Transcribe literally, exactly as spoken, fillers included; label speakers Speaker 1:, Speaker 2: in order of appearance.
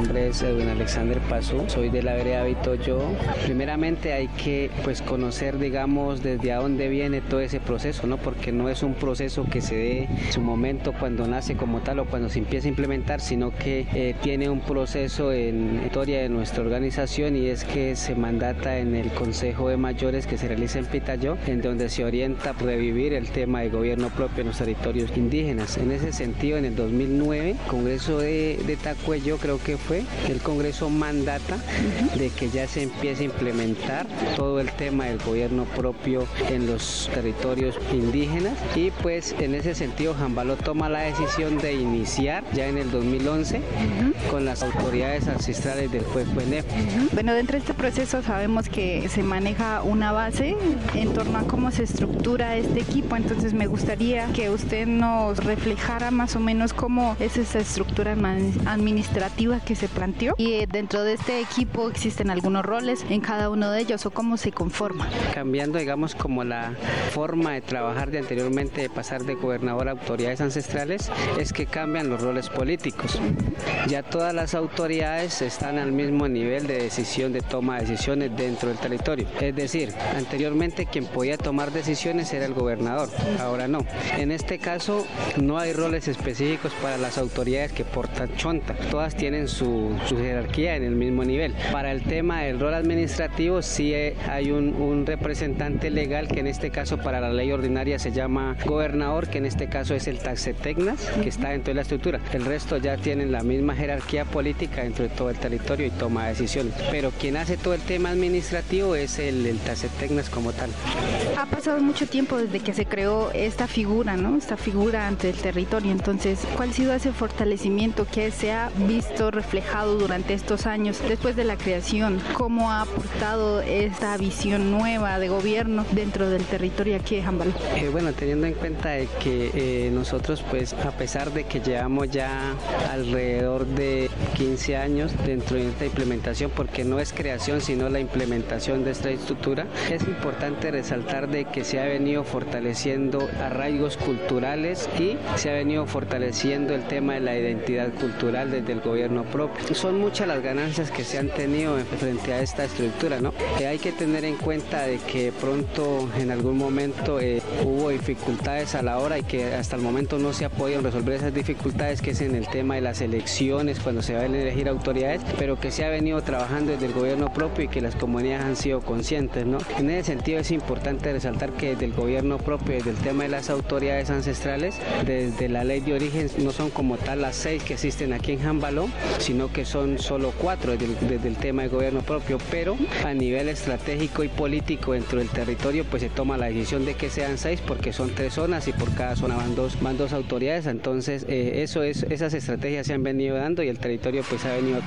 Speaker 1: nombre es Edwin Alexander Pazú, soy de la vereda Vitoyo. Primeramente hay que pues conocer, digamos, desde a dónde viene todo ese proceso, ¿no? Porque no es un proceso que se dé en su momento cuando nace como tal o cuando se empieza a implementar, sino que eh, tiene un proceso en la historia de nuestra organización, y es que se mandata en el Consejo de Mayores que se realiza en Pitayó, en donde se orienta a revivir el tema de gobierno propio en los territorios indígenas. En ese sentido, en el dos mil nueve, Congreso de, de Tacuello, creo que fue, el Congreso mandata de que ya se empiece a implementar todo el tema del gobierno propio en los territorios indígenas, y pues en ese sentido Jambaló toma la decisión de iniciar ya en el dos mil once uh-huh. con las autoridades ancestrales del Cuecuenef.
Speaker 2: Uh-huh. Bueno, dentro de este proceso sabemos que se maneja una base en torno a cómo se estructura este equipo, entonces me gustaría que usted nos reflejara más o menos cómo es esa estructura administrativa que se planteó, y dentro de este equipo existen algunos roles en cada uno de ellos, o cómo se conforma.
Speaker 1: Cambiando, digamos, como la forma de trabajar de anteriormente, de pasar de gobernador a autoridades ancestrales, es que cambian los roles políticos. Ya todas las autoridades están al mismo nivel de decisión, de toma de decisiones dentro del territorio. Es decir, anteriormente quien podía tomar decisiones era el gobernador, ahora no. En este caso no hay roles específicos para las autoridades que portan chonta, todas tienen su, su jerarquía en el mismo nivel. Para el tema del rol administrativo sí hay un, un representante legal, que en este caso para la ley ordinaria se llama gobernador, que en este caso es el Taxetecnas, que está dentro de la estructura. El resto ya tienen la misma jerarquía política dentro de todo el territorio y toma decisiones, pero quien hace todo el tema administrativo es el, el Taxetecnas como tal.
Speaker 2: Ha pasado mucho tiempo desde que se creó esta figura, ¿no? Esta figura ante el territorio. Entonces, ¿cuál ha sido ese fortalecimiento que se ha visto reflejado durante estos años después de la creación? ¿Cómo ha aportado esta visión nueva de gobierno dentro del territorio aquí de Jambaló?
Speaker 1: Eh, bueno, teniendo en cuenta de que eh, nosotros, pues, a pesar de que llevamos ya alrededor de quince años dentro de esta implementación, porque no es creación, sino la implementación de esta estructura, es importante resaltar de que se ha venido fortaleciendo arraigos culturales y se ha venido fortaleciendo el tema de la identidad cultural desde el gobierno propio. Son muchas las ganancias que se han tenido frente a esta estructura, ¿no? Eh, hay que tener en cuenta de que pronto en algún momento eh, hubo dificultades a la hora y que hasta el momento no se ha podido resolver esas dificultades, que es en el tema de las elecciones, cuando se van a elegir autoridades, pero que se ha venido trabajando desde el gobierno propio y que las comunidades han sido conscientes, ¿no? En ese sentido es importante resaltar que desde el gobierno propio, desde el tema de las autoridades ancestrales, desde la ley de origen, no son como tal las seis que existen aquí en Jambaló, sino que son solo cuatro desde el, desde el tema de gobierno propio, pero a nivel estratégico y político dentro del territorio pues se toma la decisión de que sean seis, porque son tres zonas y por cada zona van dos, van dos autoridades. Entonces eh, eso es, esas estrategias se han venido dando y el territorio pues ha venido